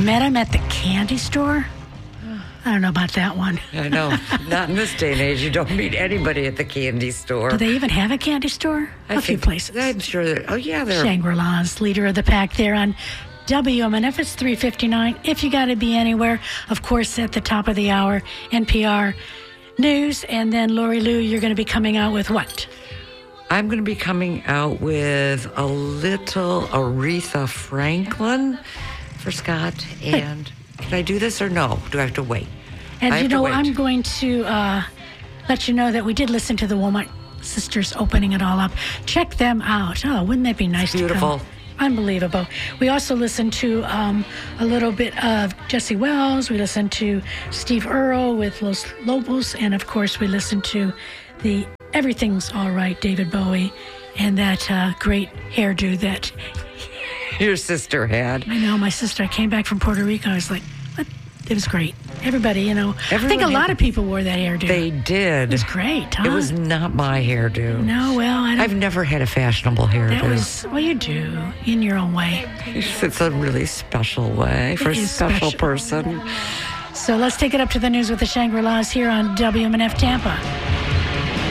Met him at the candy store? I don't know about that one. I know. Not in this day and age. You don't meet anybody at the candy store. Do they even have a candy store? A few places. I'm sure they're... Oh, yeah, they're... Shangri-La's leader of the pack there on WMNF. It's 3:59. If you got to be anywhere, of course, at the top of the hour, NPR News. And then, Lori Lou, you're going to be coming out with what? I'm going to be coming out with a little Aretha Franklin for Scott. And can I do this or no? Do I have to wait? And I'm going to let you know that we did listen to the Walmart Sisters opening it all up. Check them out. Oh, wouldn't that be nice to beautiful. come? Unbelievable. We also listened to a little bit of Jesse Wells. We listened to Steve Earle with Los Lobos. And, of course, we listened to the Everything's All Right, David Bowie, and that great hairdo that your sister had. I know, my sister. I came back from Puerto Rico. I was like, what? It was great. Everybody, I think a lot of people wore that hairdo. They did. It was great, huh? It was not my hairdo. No, well, I've never had a fashionable hairdo. Well, you do, in your own way. It's a really special way for a special person. So let's take it up to the news with the Shangri-Las here on WMNF Tampa.